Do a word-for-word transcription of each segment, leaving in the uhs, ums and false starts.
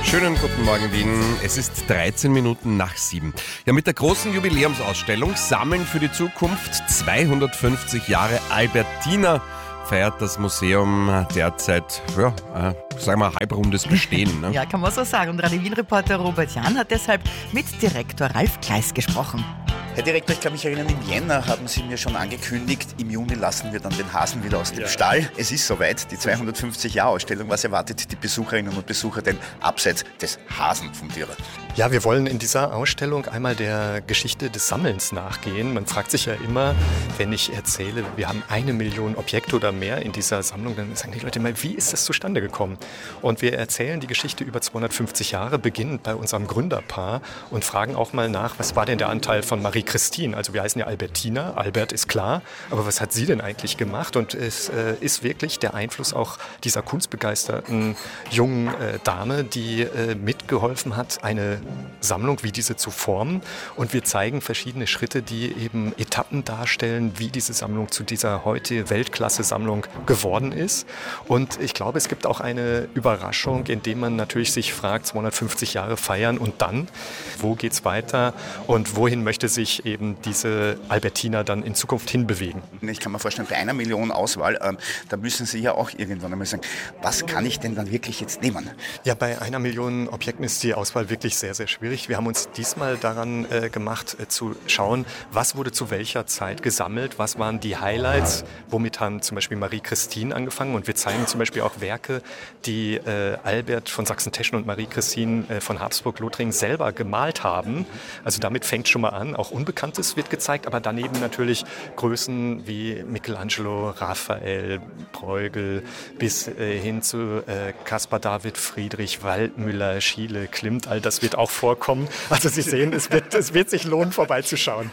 Schönen guten Morgen, Wien. Es ist dreizehn Minuten nach sieben. Ja, mit der großen Jubiläumsausstellung Sammeln für die Zukunft zweihundertfünfzig Jahre Albertina feiert das Museum derzeit, ja, äh, sagen wir, halbrundes Bestehen. Ne? Ja, kann man so sagen. Und Radio Wien-Reporter Robert Jan hat deshalb mit Direktor Ralf Kleis gesprochen. Herr Direktor, ich kann mich erinnern, im Jänner haben Sie mir schon angekündigt, im Juni lassen wir dann den Hasen wieder aus dem ja. Stall. Es ist soweit, die zweihundertfünfzig Jahre Ausstellung. Was erwartet die Besucherinnen und Besucher denn abseits des Hasen vom Dürer? Ja, wir wollen in dieser Ausstellung einmal der Geschichte des Sammelns nachgehen. Man fragt sich ja immer, wenn ich erzähle, wir haben eine Million Objekte oder mehr in dieser Sammlung, dann sagen die Leute immer, wie ist das zustande gekommen? Und wir erzählen die Geschichte über zweihundertfünfzig Jahre, beginnend bei unserem Gründerpaar und fragen auch mal nach, was war denn der Anteil von Marie Christine? Also wir heißen ja Albertina, Albert ist klar, aber was hat sie denn eigentlich gemacht? Und es äh, ist wirklich der Einfluss auch dieser kunstbegeisterten jungen äh, Dame, die äh, mitgeholfen hat, eine Sammlung wie diese zu formen. Und wir zeigen verschiedene Schritte, die eben Etappen darstellen, wie diese Sammlung zu dieser heute Weltklasse-Sammlung geworden ist. Und ich glaube, es gibt auch eine Überraschung, indem man natürlich sich fragt, zweihundertfünfzig Jahre feiern und dann, wo geht's weiter und wohin möchte sich eben diese Albertina dann in Zukunft hinbewegen? Ich kann mir vorstellen, bei einer Million Auswahl, ähm, da müssen Sie ja auch irgendwann einmal sagen, was kann ich denn dann wirklich jetzt nehmen? Ja, bei einer Million Objekten ist die Auswahl wirklich sehr, sehr schwierig. Wir haben uns diesmal daran äh, gemacht, äh, zu schauen, was wurde zu welcher Zeit gesammelt, was waren die Highlights, womit haben zum Beispiel Marie Christine angefangen und wir zeigen zum Beispiel auch Werke, die äh, Albert von Sachsen-Teschen und Marie Christine äh, von Habsburg-Lothringen selber gemalt haben. Also damit fängt schon mal an, auch Unbekanntes wird gezeigt, aber daneben natürlich Größen wie Michelangelo, Raphael, Bruegel bis äh, hin zu äh, Caspar David Friedrich, Waldmüller, Schiele, Klimt, all das wird auch vorkommen. Also Sie sehen, es wird, es wird sich lohnen, vorbeizuschauen.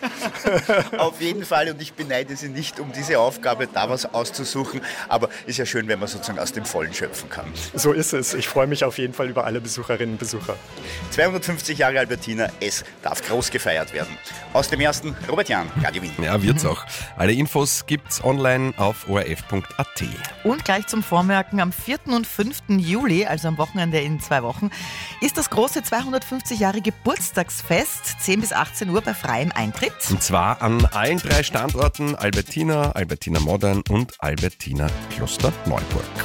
Auf jeden Fall, und ich beneide Sie nicht um diese Aufgabe, da was auszusuchen, aber ist ja schön, wenn man sozusagen aus dem Vollen schöpfen kann. So ist es. Ich freue mich auf jeden Fall über alle Besucherinnen und Besucher. zweihundertfünfzig Jahre Albertina, es darf groß gefeiert werden. Aus dem ersten Robert Jan, Radio Wien. Ja, wird's auch. Alle Infos gibt's online auf o r f punkt a t. Und gleich zum Vormerken, am vierten und fünften Juli, also am Wochenende in zwei Wochen, ist das große zweihundertfünfzig Jahre Geburtstagsfest, zehn bis achtzehn Uhr bei freiem Eintritt. Und zwar an allen drei Standorten Albertina, Albertina Modern und Albertina Klosterneuburg.